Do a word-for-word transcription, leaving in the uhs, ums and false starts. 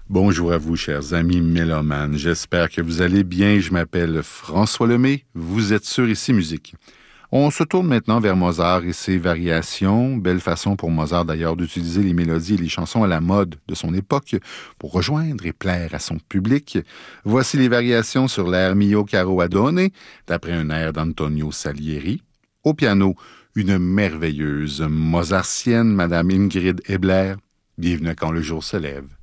Bonjour à vous, chers amis mélomanes. J'espère que vous allez bien. Je m'appelle François Lemay. Vous êtes sur Ici Musique. On se tourne maintenant vers Mozart et ses variations. Belle façon pour Mozart d'ailleurs d'utiliser les mélodies et les chansons à la mode de son époque pour rejoindre et plaire à son public. Voici les variations sur l'air Mio caro Adone, d'après un air d'Antonio Salieri. Au piano, une merveilleuse mozartienne, Madame Ingrid Ebler. Bienvenue à Quand le jour se lève.